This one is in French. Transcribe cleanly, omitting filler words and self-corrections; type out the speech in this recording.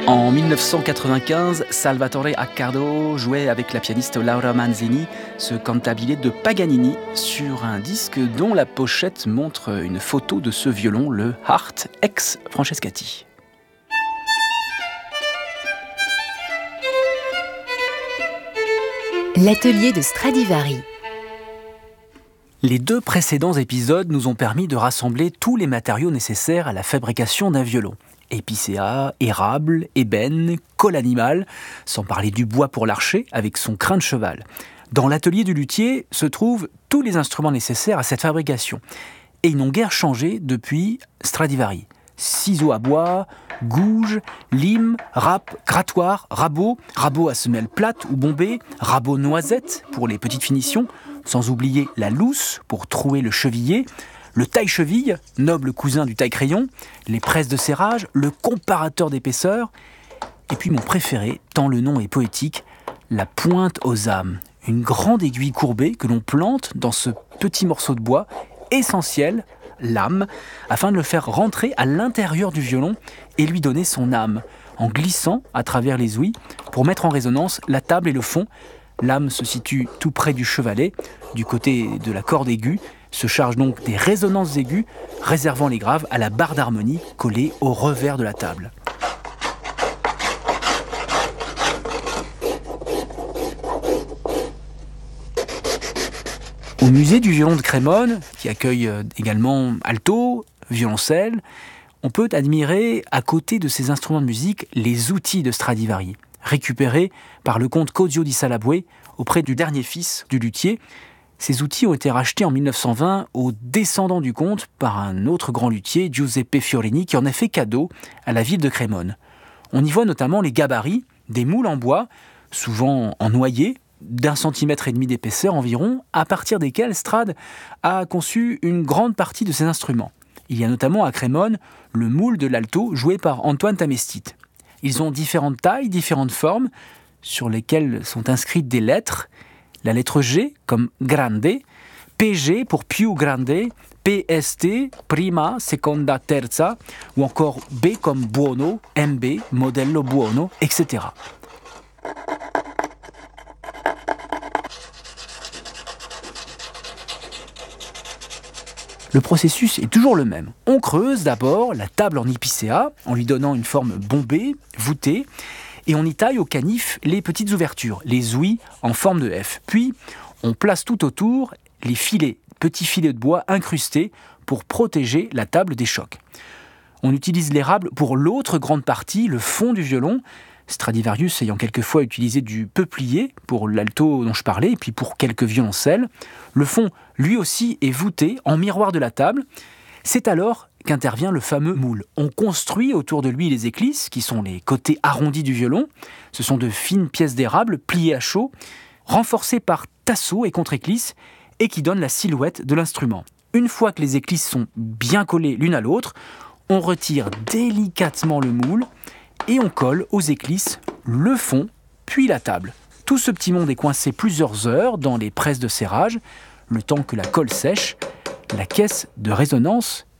En 1995, Salvatore Accardo jouait avec la pianiste Laura Manzini ce cantabile de Paganini sur un disque dont la pochette montre une photo de ce violon, le Hart ex Francescati. L'atelier de Stradivari. Les deux précédents épisodes nous ont permis de rassembler tous les matériaux nécessaires à la fabrication d'un violon. Épicéa, érable, ébène, colle animale, sans parler du bois pour l'archet avec son crin de cheval. Dans l'atelier du luthier se trouvent tous les instruments nécessaires à cette fabrication. Et ils n'ont guère changé depuis Stradivari. Ciseaux à bois, gouge, lime, râpe, grattoir, rabot à semelle plate ou bombée, rabot noisette pour les petites finitions, sans oublier la lousse pour trouer le chevillé, le taille-cheville, noble cousin du taille-crayon, les presses de serrage, le comparateur d'épaisseur, et puis mon préféré, tant le nom est poétique, la pointe aux âmes, une grande aiguille courbée que l'on plante dans ce petit morceau de bois essentiel, l'âme, afin de le faire rentrer à l'intérieur du violon et lui donner son âme, en glissant à travers les ouïes pour mettre en résonance la table et le fond. L'âme se situe tout près du chevalet, du côté de la corde aiguë, se charge donc des résonances aiguës, réservant les graves à la barre d'harmonie collée au revers de la table. Au musée du violon de Crémone, qui accueille également alto, violoncelle, on peut admirer, à côté de ces instruments de musique, les outils de Stradivari, récupérés par le comte Cozio di Salabue auprès du dernier fils du luthier. Ces outils ont été rachetés en 1920 aux descendants du comte par un autre grand luthier, Giuseppe Fiorini, qui en a fait cadeau à la ville de Crémone. On y voit notamment les gabarits, des moules en bois, souvent en noyer, d'1,5 centimètre d'épaisseur environ, à partir desquels Strad a conçu une grande partie de ses instruments. Il y a notamment à Crémone le moule de l'alto joué par Antoine Tamestit. Ils ont différentes tailles, différentes formes, sur lesquelles sont inscrites des lettres. La lettre G comme grande, PG pour più grande, PST, prima, seconda, terza, ou encore B comme buono, MB, modello buono, etc. Le processus est toujours le même. On creuse d'abord la table en épicéa, en lui donnant une forme bombée, voûtée, et on y taille au canif les petites ouvertures, les ouïes en forme de F. Puis, on place tout autour les filets, petits filets de bois incrustés pour protéger la table des chocs. On utilise l'érable pour l'autre grande partie, le fond du violon, Stradivarius ayant quelquefois utilisé du peuplier pour l'alto dont je parlais, et puis pour quelques violoncelles. Le fond, lui aussi, est voûté en miroir de la table. C'est alors qu'intervient le fameux moule. On construit autour de lui les éclisses, qui sont les côtés arrondis du violon. Ce sont de fines pièces d'érable pliées à chaud, renforcées par tasseaux et contre-éclisses, et qui donnent la silhouette de l'instrument. Une fois que les éclisses sont bien collées l'une à l'autre, on retire délicatement le moule et on colle aux éclisses le fond, puis la table. Tout ce petit monde est coincé plusieurs heures dans les presses de serrage, le temps que la colle sèche. La caisse de résonance